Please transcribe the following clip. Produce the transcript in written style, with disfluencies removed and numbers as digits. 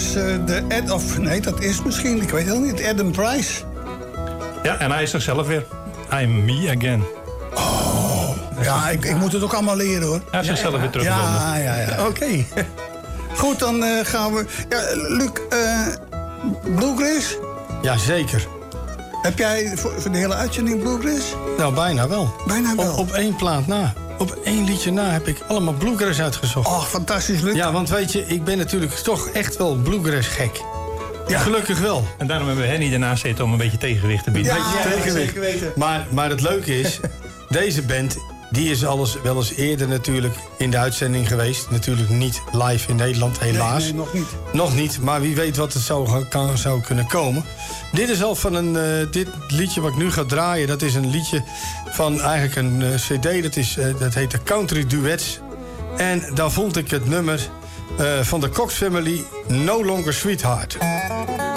is dat is misschien, ik weet het niet, Adam Price. Ja, en hij is zichzelf weer. I'm me again. Oh, ja, ik moet het ook allemaal leren, hoor. Hij heeft zichzelf weer teruggevonden. Ja. Oké. Goed, dan gaan we... Ja, Luc, Bluegrass? Jazeker. Heb jij voor de hele uitzending Bluegrass? Nou, bijna wel. Bijna wel? Op één plaat na. Op één liedje na heb ik allemaal Bluegrass uitgezocht. Oh, fantastisch, Luc. Ja, want weet je, ik ben natuurlijk toch echt wel Bluegrass gek. Ja. Gelukkig wel. En daarom hebben we Henny ernaast zitten om een beetje tegenwicht te bieden. Zeker weten. Maar het leuke is, deze band... die is wel eens eerder natuurlijk in de uitzending geweest. Natuurlijk niet live in Nederland, helaas. Nee, nog niet. Nog niet, maar wie weet wat er zou kunnen komen. Dit is al van dit liedje wat ik nu ga draaien... dat is een liedje van eigenlijk een cd. Dat heet de Country Duets. En daar vond ik het nummer van de Cox Family... No Longer Sweetheart.